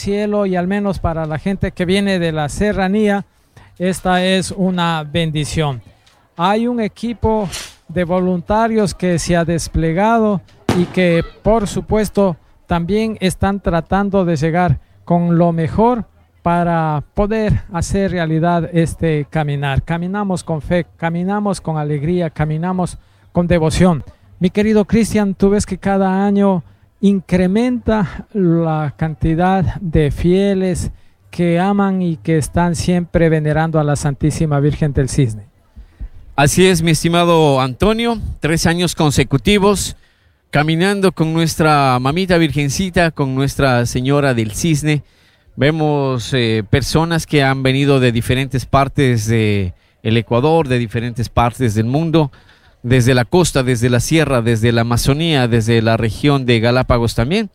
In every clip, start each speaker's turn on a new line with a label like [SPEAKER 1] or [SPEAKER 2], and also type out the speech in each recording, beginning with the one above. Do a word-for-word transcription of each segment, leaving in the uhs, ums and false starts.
[SPEAKER 1] cielo, y al menos para la gente que viene de la serranía, esta es una bendición. Hay un equipo de voluntarios que se ha desplegado y que por supuesto también están tratando de llegar con lo mejor para poder hacer realidad este caminar. Caminamos con fe, caminamos con alegría, caminamos con devoción. Mi querido Cristian, tú ves que cada año incrementa la cantidad de fieles que aman y que están siempre venerando a la Santísima Virgen del Cisne.
[SPEAKER 2] Así es, mi estimado Antonio, tres años consecutivos caminando con nuestra mamita Virgencita, con Nuestra Señora del Cisne. Vemos eh, personas que han venido de diferentes partes del Ecuador, de diferentes partes del mundo, desde la costa, desde la sierra, desde la Amazonía, desde la región de Galápagos también.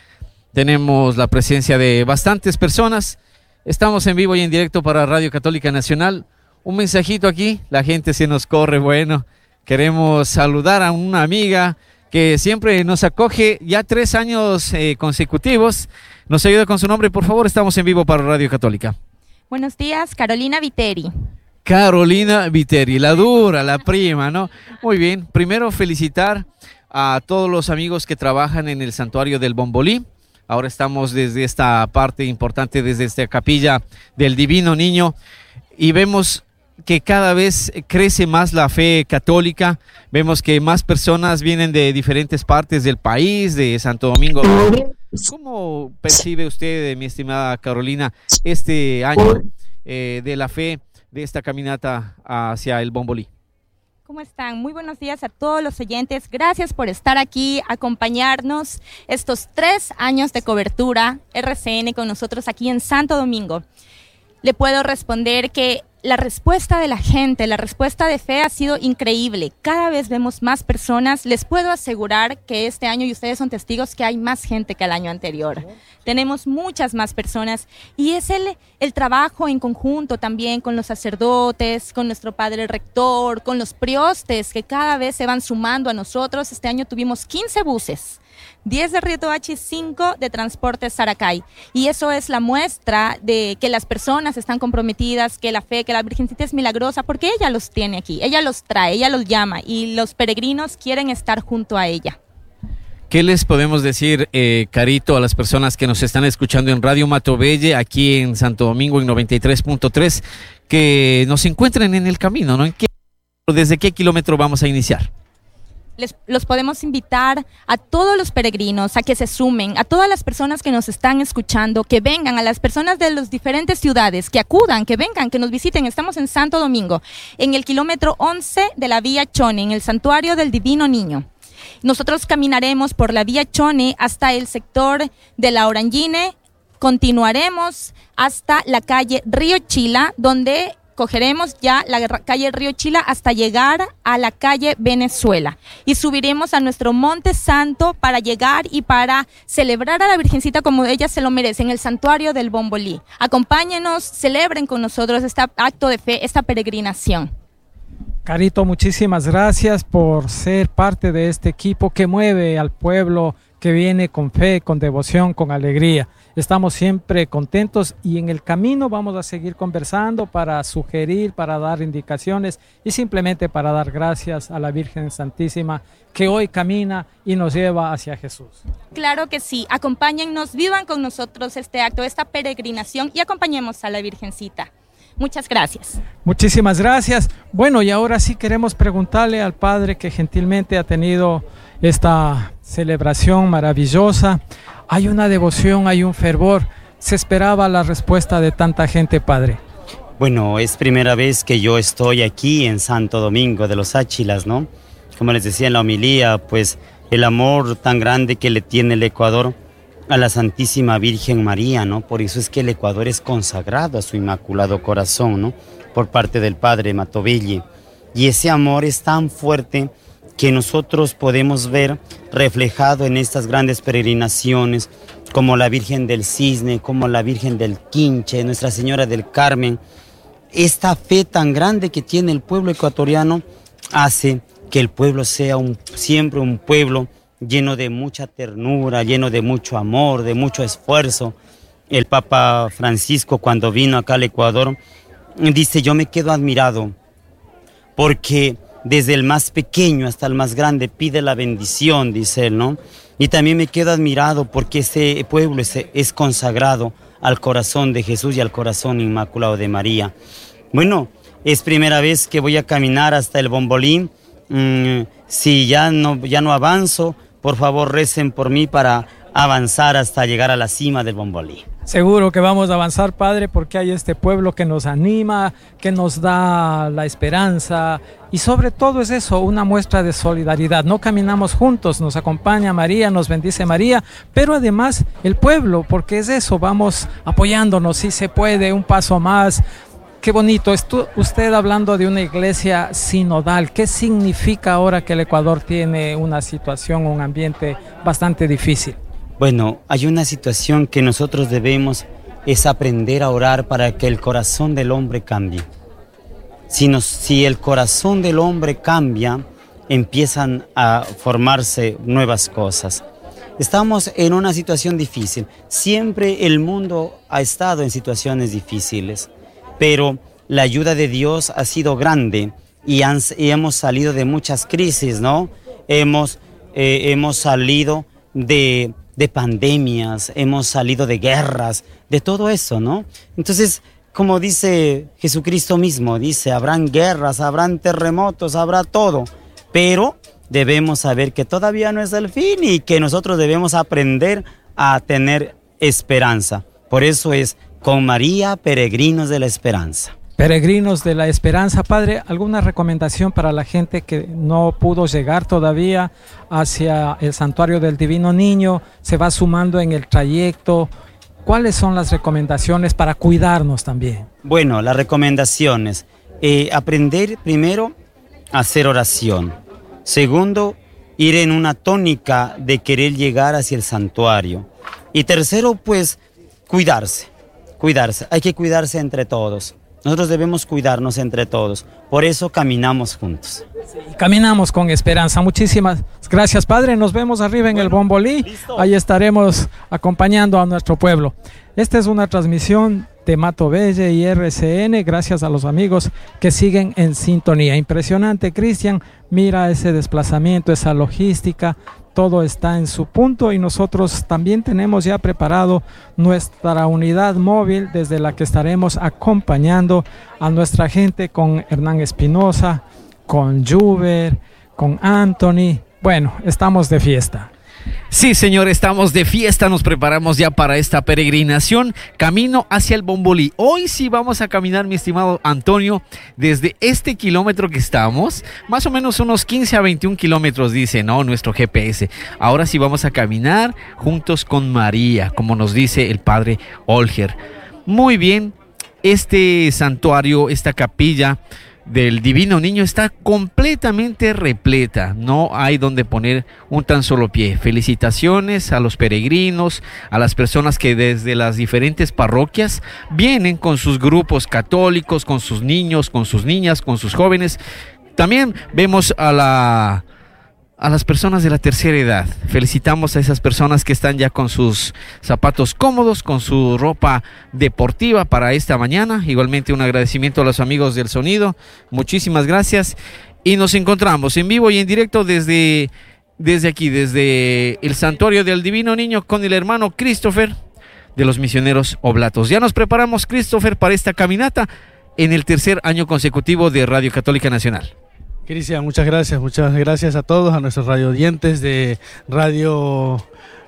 [SPEAKER 2] Tenemos la presencia de bastantes personas. Estamos en vivo y en directo para Radio Católica Nacional. Un mensajito aquí, la gente se nos corre, bueno, queremos saludar a una amiga que siempre nos acoge ya tres años eh, consecutivos. Nos ayuda con su nombre, por favor, estamos en vivo para Radio Católica.
[SPEAKER 3] Buenos días, Carolina Viteri.
[SPEAKER 2] Carolina Viteri, la dura, la prima, ¿no? Muy bien, primero felicitar a todos los amigos que trabajan en el Santuario del Bombolí. Ahora estamos desde esta parte importante, desde esta capilla del Divino Niño, y vemos que cada vez crece más la fe católica. Vemos que más personas vienen de diferentes partes del país, de Santo Domingo. ¿Cómo percibe usted, mi estimada Carolina, este año eh, de la fe, de esta caminata hacia el Bombolí?
[SPEAKER 3] ¿Cómo están? Muy buenos días a todos los oyentes. Gracias por estar aquí, acompañarnos estos tres años de cobertura R C N con nosotros aquí en Santo Domingo. Le puedo responder que la respuesta de la gente, la respuesta de fe ha sido increíble. Cada vez vemos más personas. Les puedo asegurar que este año, y ustedes son testigos, que hay más gente que el año anterior. Tenemos muchas más personas y es el, el trabajo en conjunto también con los sacerdotes, con nuestro padre rector, con los priostes que cada vez se van sumando a nosotros. Este año tuvimos quince buses. diez de Río Toachi y cinco de Transportes Saracay. Y eso es la muestra de que las personas están comprometidas, que la fe, que la Virgencita es milagrosa, porque ella los tiene aquí, ella los trae, ella los llama y los peregrinos quieren estar junto a ella.
[SPEAKER 2] ¿Qué les podemos decir, eh, Carito, a las personas que nos están escuchando en Radio Matobelle, aquí en Santo Domingo en noventa y tres punto tres, que nos encuentren en el camino, ¿no? ¿En qué, ¿Desde qué kilómetro vamos a iniciar?
[SPEAKER 3] Les, los podemos invitar a todos los peregrinos a que se sumen, a todas las personas que nos están escuchando, que vengan, a las personas de las diferentes ciudades, que acudan, que vengan, que nos visiten. Estamos en Santo Domingo, en el kilómetro once de la Vía Chone, en el Santuario del Divino Niño. Nosotros caminaremos por la Vía Chone hasta el sector de la Orangine, continuaremos hasta la calle Río Chila, donde cogeremos ya la calle Río Chila hasta llegar a la calle Venezuela y subiremos a nuestro Monte Santo para llegar y para celebrar a la Virgencita como ella se lo merece en el Santuario del Bombolí. Acompáñenos, celebren con nosotros este acto de fe, esta peregrinación.
[SPEAKER 1] Carito, muchísimas gracias por ser parte de este equipo que mueve al pueblo, que viene con fe, con devoción, con alegría. Estamos siempre contentos y en el camino vamos a seguir conversando para sugerir, para dar indicaciones y simplemente para dar gracias a la Virgen Santísima que hoy camina y nos lleva hacia Jesús.
[SPEAKER 3] Claro que sí, acompáñennos, vivan con nosotros este acto, esta peregrinación y acompañemos a la Virgencita. Muchas gracias.
[SPEAKER 1] Muchísimas gracias. Bueno, y ahora sí queremos preguntarle al Padre que gentilmente ha tenido esta celebración maravillosa. Hay una devoción, hay un fervor. ¿Se esperaba la respuesta de tanta gente, Padre?
[SPEAKER 4] Bueno, es primera vez que yo estoy aquí en Santo Domingo de los Áchilas, ¿no? Como les decía en la homilía, pues el amor tan grande que le tiene el Ecuador a la Santísima Virgen María, ¿no? Por eso es que el Ecuador es consagrado a su Inmaculado Corazón, ¿no? Por parte del Padre Matobelle. Y ese amor es tan fuerte que nosotros podemos ver reflejado en estas grandes peregrinaciones, como la Virgen del Cisne, como la Virgen del Quinche, Nuestra Señora del Carmen. Esta fe tan grande que tiene el pueblo ecuatoriano hace que el pueblo sea un, siempre un pueblo lleno de mucha ternura, lleno de mucho amor, de mucho esfuerzo, el Papa Francisco cuando vino acá al Ecuador, dice, yo me quedo admirado porque desde el más pequeño hasta el más grande pide la bendición, dice él, ¿no? Y también me quedo admirado porque ese pueblo es, es consagrado al corazón de Jesús y al corazón inmaculado de María. Bueno, es primera vez que voy a caminar hasta el Bombolí. Mm, si ya no, ya no avanzo, por favor recen por mí para avanzar hasta llegar a la cima del Bombolí.
[SPEAKER 1] Seguro que vamos a avanzar, Padre, porque hay este pueblo que nos anima, que nos da la esperanza y sobre todo es eso, una muestra de solidaridad. No caminamos juntos, nos acompaña María, nos bendice María, pero además el pueblo, porque es eso, vamos apoyándonos, si se puede, un paso más. Qué bonito, Estu- usted hablando de una iglesia sinodal, ¿qué significa ahora que el Ecuador tiene una situación, un ambiente bastante difícil?
[SPEAKER 4] Bueno, hay una situación que nosotros debemos, es aprender a orar para que el corazón del hombre cambie. Si, nos, si el corazón del hombre cambia, empiezan a formarse nuevas cosas. Estamos en una situación difícil. Siempre el mundo ha estado en situaciones difíciles, pero la ayuda de Dios ha sido grande y, han, y hemos salido de muchas crisis, ¿no? Hemos, eh, hemos salido de... de pandemias, hemos salido de guerras, de todo eso, ¿no? Entonces, como dice Jesucristo mismo, dice, habrán guerras, habrán terremotos, habrá todo, pero debemos saber que todavía no es el fin y que nosotros debemos aprender a tener esperanza. Por eso es, con María, peregrinos de la esperanza.
[SPEAKER 1] Peregrinos de la esperanza, Padre, ¿alguna recomendación para la gente que no pudo llegar todavía hacia el santuario del Divino Niño, se va sumando en el trayecto? ¿Cuáles son las recomendaciones para cuidarnos también?
[SPEAKER 4] Bueno, las recomendaciones, eh, aprender primero a hacer oración. Segundo, ir en una tónica de querer llegar hacia el santuario. Y tercero, pues, cuidarse, cuidarse, hay que cuidarse entre todos. Nosotros debemos cuidarnos entre todos, por eso caminamos juntos.
[SPEAKER 1] Sí, caminamos con esperanza. Muchísimas gracias, Padre. Nos vemos arriba en bueno, el Bombolí. Listo. Ahí estaremos acompañando a nuestro pueblo. Esta es una transmisión de Matobelle y R C N, gracias a los amigos que siguen en sintonía. Impresionante, Cristian. Mira ese desplazamiento, esa logística. Todo está en su punto y nosotros también tenemos ya preparado nuestra unidad móvil desde la que estaremos acompañando a nuestra gente con Hernán Espinosa, con Juber, con Anthony. Bueno, estamos de fiesta.
[SPEAKER 2] Sí, señor, estamos de fiesta, nos preparamos ya para esta peregrinación, camino hacia el Bombolí. Hoy sí vamos a caminar, mi estimado Antonio, desde este kilómetro que estamos, más o menos unos quince a veintiún kilómetros, dice, ¿no? Nuestro G P S. Ahora sí vamos a caminar juntos con María, como nos dice el padre Olger. Muy bien, este santuario, esta capilla del Divino Niño está completamente repleta, no hay donde poner un tan solo pie. Felicitaciones a los peregrinos, a las personas que desde las diferentes parroquias vienen con sus grupos católicos, con sus niños, con sus niñas, con sus jóvenes. También vemos a la a las personas de la tercera edad. Felicitamos a esas personas que están ya con sus zapatos cómodos, con su ropa deportiva para esta mañana. Igualmente un agradecimiento a los amigos del sonido. Muchísimas gracias. Y nos encontramos en vivo y en directo desde, desde aquí, desde el Santuario del Divino Niño con el hermano Christopher de los Misioneros Oblatos. Ya nos preparamos, Christopher, para esta caminata en el tercer año consecutivo de Radio Católica Nacional.
[SPEAKER 5] Cristian, muchas gracias, muchas gracias a todos, a nuestros radioyentes de Radio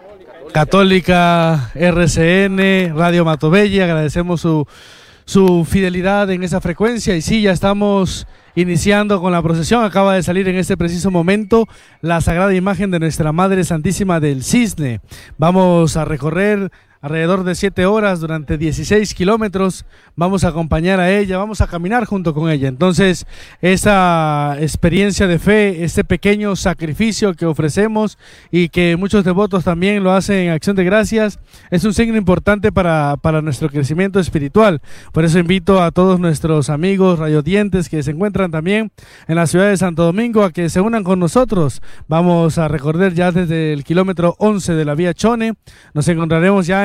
[SPEAKER 5] Católica, R C N, Radio Matobelle. Agradecemos su, su fidelidad en esa frecuencia y sí, ya estamos iniciando con la procesión. Acaba de salir en este preciso momento la sagrada imagen de nuestra Madre Santísima del Cisne. Vamos a recorrer alrededor de siete horas durante dieciséis kilómetros, vamos a acompañar a ella, vamos a caminar junto con ella. Entonces, esa experiencia de fe, este pequeño sacrificio que ofrecemos y que muchos devotos también lo hacen en acción de gracias, es un signo importante para, para nuestro crecimiento espiritual. Por eso invito a todos nuestros amigos radiodientes que se encuentran también en la ciudad de Santo Domingo a que se unan con nosotros. Vamos a recorrer ya desde el kilómetro once de la vía Chone, nos encontraremos ya en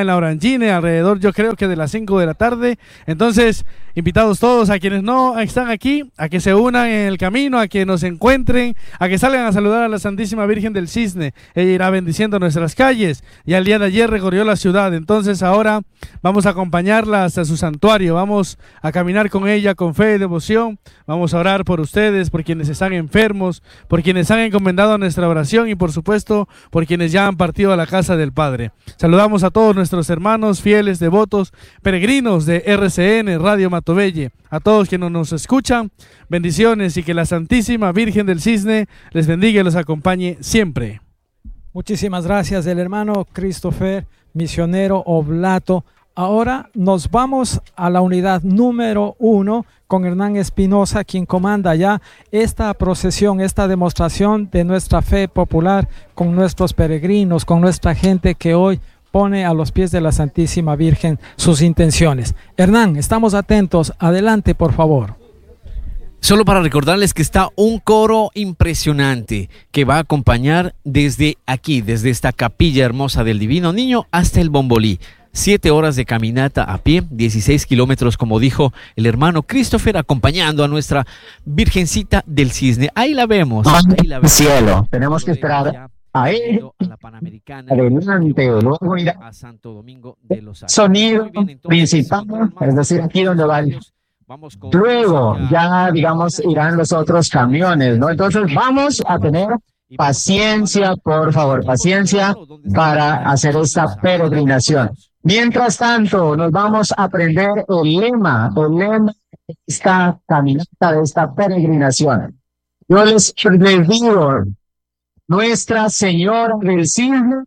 [SPEAKER 5] en la Orangine, alrededor yo creo que de las cinco de la tarde. Entonces, invitados todos, a quienes no están aquí, a que se unan en el camino, a que nos encuentren, a que salgan a saludar a la Santísima Virgen del Cisne. Ella irá bendiciendo nuestras calles. Ya el día de ayer recorrió la ciudad, entonces ahora vamos a acompañarla hasta su santuario. Vamos a caminar con ella con fe y devoción. Vamos a orar por ustedes, por quienes están enfermos, por quienes han encomendado nuestra oración y por supuesto por quienes ya han partido a la casa del Padre. Saludamos a todos nuestros hermanos fieles, devotos, peregrinos de R C N Radio Matobelle, a todos quienes nos escuchan, bendiciones y que la Santísima Virgen del Cisne les bendiga y los acompañe siempre.
[SPEAKER 1] Muchísimas gracias, el hermano Christopher, misionero oblato. Ahora nos vamos a la unidad número uno con Hernán Espinosa, quien comanda ya esta procesión, esta demostración de nuestra fe popular con nuestros peregrinos, con nuestra gente que hoy pone a los pies de la Santísima Virgen sus intenciones. Hernán, estamos atentos. Adelante, por favor.
[SPEAKER 2] Solo para recordarles que está un coro impresionante que va a acompañar desde aquí, desde esta capilla hermosa del Divino Niño hasta el Bombolí. Siete horas de caminata a pie, dieciséis kilómetros, como dijo el hermano Christopher, acompañando a nuestra Virgencita del Cisne. Ahí la vemos. Ahí la vemos.
[SPEAKER 6] Cielo, tenemos que esperar ahí,
[SPEAKER 2] a la Panamericana,
[SPEAKER 6] adelante, luego irá
[SPEAKER 2] a Santo Domingo de los Ángeles.
[SPEAKER 6] Sonido principal, es decir, aquí donde va el... Luego ya, digamos, irán los otros camiones, ¿no? Entonces vamos a tener paciencia, por favor, paciencia para hacer esta peregrinación. Mientras tanto, nos vamos a aprender el lema, el lema de esta caminata, de esta peregrinación. Yo les, les digo, Nuestra Señora del Cisne,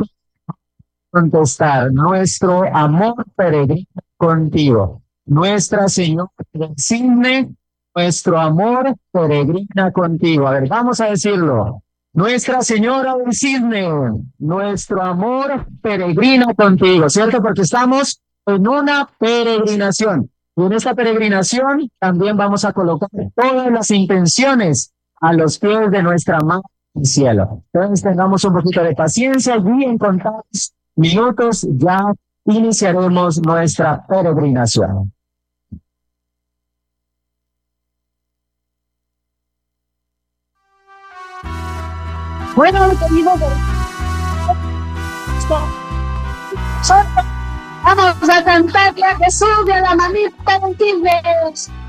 [SPEAKER 6] contestar, nuestro amor peregrina contigo. Nuestra Señora del Cisne, nuestro amor peregrina contigo. A ver, vamos a decirlo. Nuestra Señora del Cisne, nuestro amor peregrina contigo, ¿cierto? Porque estamos en una peregrinación. Y en esta peregrinación también vamos a colocar todas las intenciones a los pies de nuestra Madre del Cielo. Entonces tengamos un poquito de paciencia y en contados minutos ya iniciaremos nuestra peregrinación.
[SPEAKER 7] Bueno, queridos, vamos a cantarle a Jesús de la manita del Cisne.